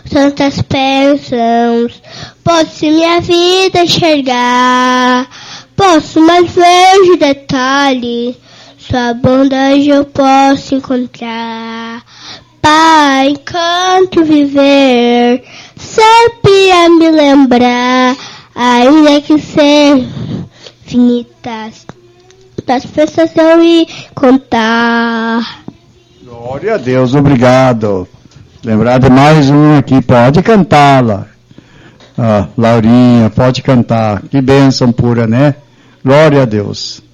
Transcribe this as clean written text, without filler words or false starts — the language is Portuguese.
tantas bênçãos. Posso minha vida enxergar, posso mais ver detalhes, sua bondade eu posso encontrar. Pai, enquanto viver, sempre a me lembrar, ainda que sejam infinitas, das pessoas eu ir contar. Glória a Deus, obrigado. Lembrar de mais um aqui, pode cantá-la. Laurinha, pode cantar. Que bênção pura, né? Glória a Deus.